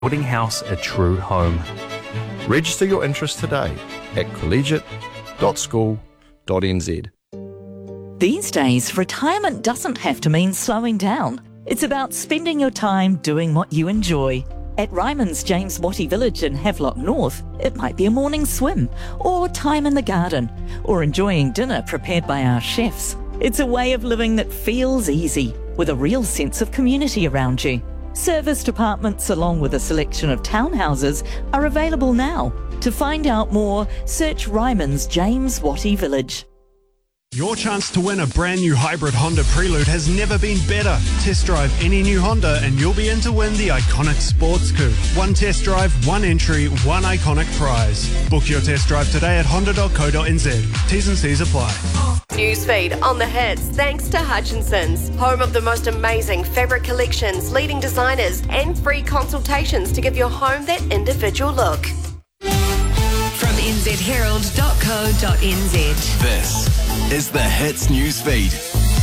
building house a true home. Register your interest today at collegiate.school.nz. These days, retirement doesn't have to mean slowing down. It's about spending your time doing what you enjoy. At Ryman's James Wattie Village in Havelock North, it might be a morning swim, or time in the garden, or enjoying dinner prepared by our chefs. It's a way of living that feels easy, with a real sense of community around you. Serviced apartments along with a selection of townhouses are available now. To find out more, search Ryman's James Wattie Village. Your chance to win a brand new hybrid Honda Prelude has never been better. Test drive any new Honda and you'll be in to win the iconic sports coupe. One test drive, one entry, one iconic prize. Book your test drive today at honda.co.nz. T's and C's apply. Newsfeed on the hits thanks to Hutchinson's, home of the most amazing fabric collections, leading designers and free consultations to give your home that individual look. From nzherald.co.nz. This is the Hits Newsfeed.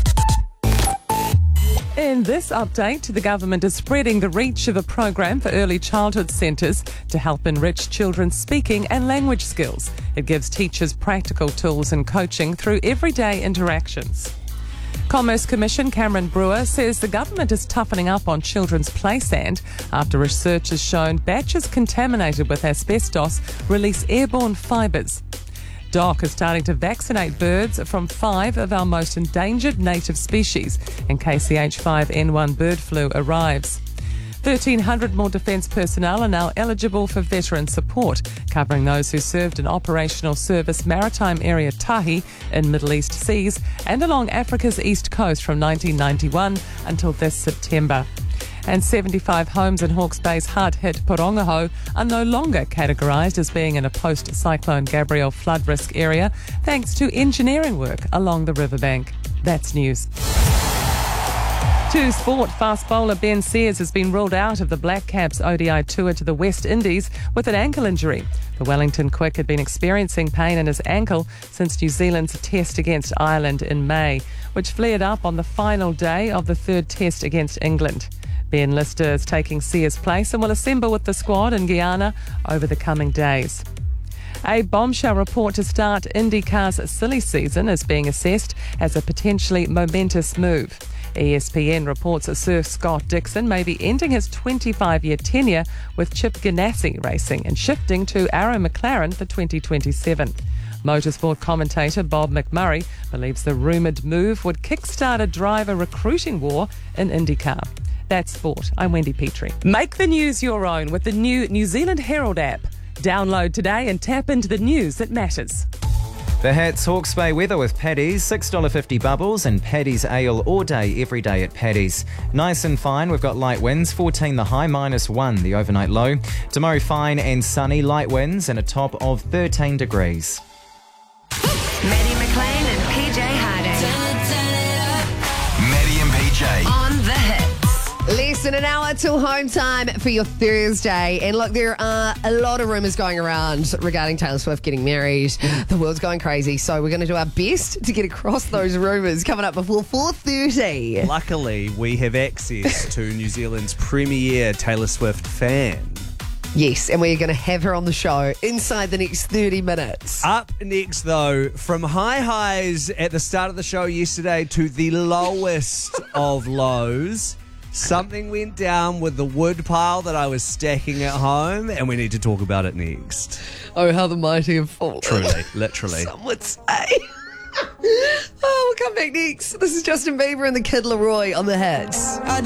In this update, the government is spreading the reach of a program for early childhood centres to help enrich children's speaking and language skills. It gives teachers practical tools and coaching through everyday interactions. Commerce Commission Cameron Brewer says the government is toughening up on children's play sand after research has shown batches contaminated with asbestos release airborne fibres. DOC is starting to vaccinate birds from 5 of our most endangered native species in case the H5N1 bird flu arrives. 1,300 more defence personnel are now eligible for veteran support, covering those who served in Operational Service Maritime Area Tahi in Middle East seas and along Africa's east coast from 1991 until this September. And 75 homes in Hawke's Bay's hard-hit Porongaho are no longer categorised as being in a post-Cyclone Gabrielle flood risk area thanks to engineering work along the riverbank. That's news. To sport, fast bowler Ben Sears has been ruled out of the Black Caps ODI tour to the West Indies with an ankle injury. The Wellington Quick had been experiencing pain in his ankle since New Zealand's test against Ireland in May, which flared up on the final day of the third test against England. Ben Lister is taking Sears' place and will assemble with the squad in Guyana over the coming days. A bombshell report to start IndyCar's silly season is being assessed as a potentially momentous move. ESPN reports that Sir Scott Dixon may be ending his 25-year tenure with Chip Ganassi Racing and shifting to Arrow McLaren for 2027. Motorsport commentator Bob McMurray believes the rumoured move would kickstart a driver recruiting war in IndyCar. That's sport. I'm Wendy Petrie. Make the news your own with the new New Zealand Herald app. Download today and tap into the news that matters. The Hats Hawke's Bay weather with Paddy's, $6.50 bubbles and Paddy's ale all day, every day at Paddy's. Nice and fine, we've got light winds, 14 the high, -1 the overnight low. Tomorrow fine and sunny, light winds and a top of 13 degrees. Maddie McLean and PJ Harding. Maddie and PJ. On the hits. Less than an hour till home time for your Thursday. And look, there are a lot of rumours going around regarding Taylor Swift getting married. The world's going crazy. So we're going to do our best to get across those rumours coming up before 4:30. Luckily, we have access to New Zealand's premier Taylor Swift fan. Yes, and we're going to have her on the show inside the next 30 minutes. Up next, though, from high highs at the start of the show yesterday to the lowest of lows, something went down with the wood pile that I was stacking at home, and we need to talk about it next. Oh, how the mighty have fallen. Truly, literally. Some would say. We'll come back next. This is Justin Bieber and the Kid Laroi on the Hits.